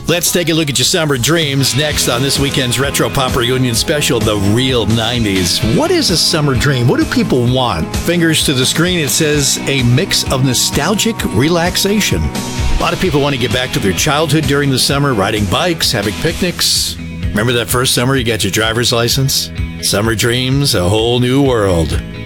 Let's take a look at your summer dreams next on this weekend's Retro Pop Reunion Special, The Real 90s. What is a summer dream? What do people want? Fingers to the screen, it says a mix of nostalgic relaxation. A lot of people want to get back to their childhood during the summer, riding bikes, having picnics. Remember that first summer you got your driver's license? Summer dreams, a whole new world.